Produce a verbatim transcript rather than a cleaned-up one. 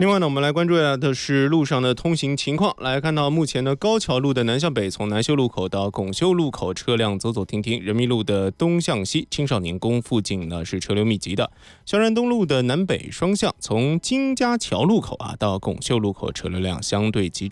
另外呢，我们来关注的是路上的通行情况。来看到目前呢，高桥路的南向北，从南修路口到拱修路口，车辆走走停停；人民路的东向西，青少年宫附近呢是车流密集的；萧山东路的南北双向，从金家桥路口啊到拱修路口，车流量相对集中。